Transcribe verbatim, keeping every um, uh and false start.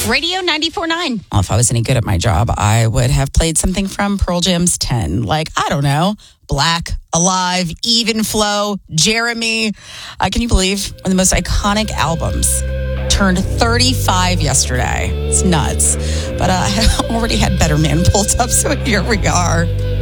Radio ninety-four point nine. Well, if I was any good at my job, I would have played something from Pearl Jam's ten. Like, I don't know, Black, Alive, Even Flow, Jeremy. Uh, can you believe one of the most iconic albums turned thirty-five yesterday? It's nuts. But uh, I already had Better Man pulled up, so here we are.